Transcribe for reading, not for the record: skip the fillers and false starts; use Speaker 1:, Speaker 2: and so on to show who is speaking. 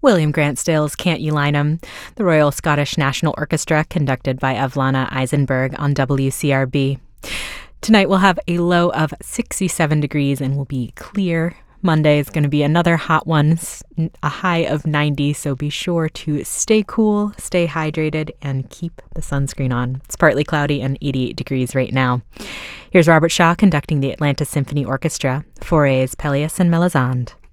Speaker 1: William Grant Stills' Can't You Line 'Em, the Royal Scottish National Orchestra, conducted by Evlana Eisenberg on WCRB. Tonight we'll have a low of 67 degrees and will be clear. Monday is going to be another hot one, a high of 90, so be sure to stay cool, stay hydrated, and keep the sunscreen on. It's partly cloudy and 88 degrees right now. Here's Robert Shaw conducting the Atlanta Symphony Orchestra, Fauré's Pelléas and Melisande.